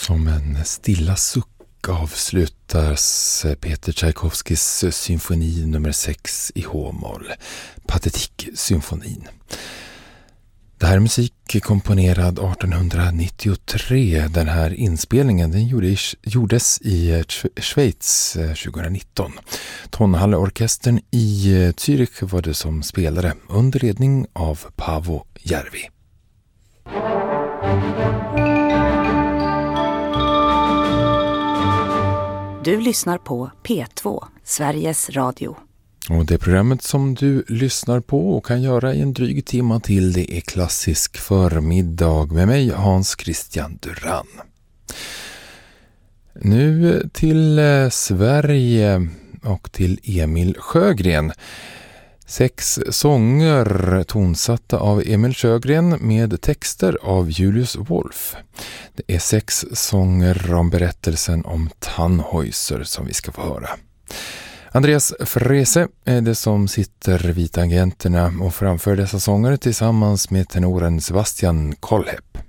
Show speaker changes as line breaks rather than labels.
Som en stilla suck avslutas Peter Tchaikovskys symfoni nummer 6 i H-moll, Patetik-symfonin. Det här är musik komponerad 1893. Den här inspelningen den gjordes i Schweiz 2019. Tonhalleorkestern i Zürich var det som spelade under ledning av Paavo Järvi.
Du lyssnar på P2, Sveriges Radio.
Och det programmet som du lyssnar på och kan göra i en dryg timme till, det är Klassisk förmiddag med mig, Hans Christian Duran. Nu till Sverige och till Emil Sjögren. 6 sånger tonsatta av Emil Sjögren med texter av Julius Wolf. Det är 6 sånger om berättelsen om Tannhäuser som vi ska få höra. Andreas Frese är det som sitter vid tangenterna och framför dessa sånger tillsammans med tenoren Sebastian Kollhepp.